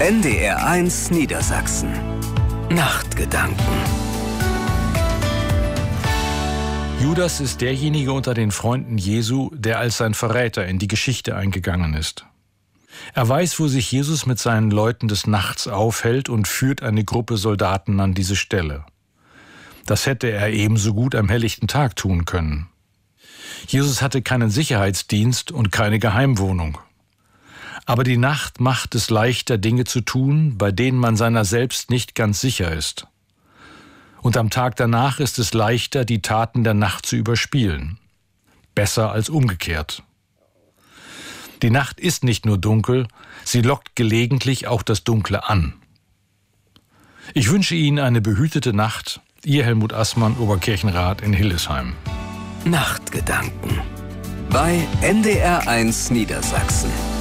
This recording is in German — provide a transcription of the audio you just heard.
NDR1 Niedersachsen. Nachtgedanken. Judas ist derjenige unter den Freunden Jesu, der als sein Verräter in die Geschichte eingegangen ist. Er weiß, wo sich Jesus mit seinen Leuten des Nachts aufhält und führt eine Gruppe Soldaten an diese Stelle. Das hätte er ebenso gut am helllichten Tag tun können. Jesus hatte keinen Sicherheitsdienst und keine Geheimwohnung. Aber die Nacht macht es leichter, Dinge zu tun, bei denen man seiner selbst nicht ganz sicher ist. Und am Tag danach ist es leichter, die Taten der Nacht zu überspielen. Besser als umgekehrt. Die Nacht ist nicht nur dunkel, sie lockt gelegentlich auch das Dunkle an. Ich wünsche Ihnen eine behütete Nacht. Ihr Helmut Assmann, Oberkirchenrat in Hildesheim. Nachtgedanken bei NDR1 Niedersachsen.